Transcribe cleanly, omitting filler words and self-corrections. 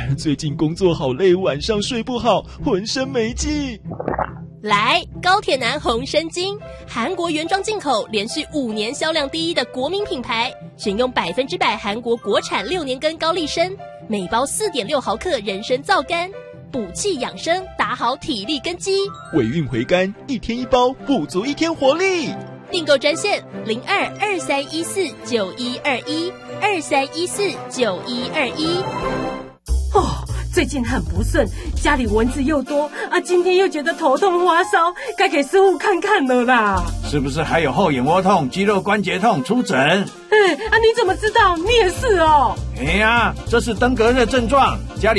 最近工作好累，晚上睡不好，浑身没劲。 来，高铁男红参精，韩国原装进口，连续5年销量第一的国民品牌，选用100%韩国国产6年根高丽参，每包4.6毫克人参皂苷，补气养生，打好体力根基。 尾韵回甘，1天1包，补足1天活力。 订购专线02-2314-9121，2314-9121。 最近很不顺，家里蚊子又多啊，今天又觉得头痛发烧，该给师傅看看了啦。 是不是还有后眼窝痛、肌肉关节痛？出诊。 你怎么知道？你也是哦。 这是登革热症状，家里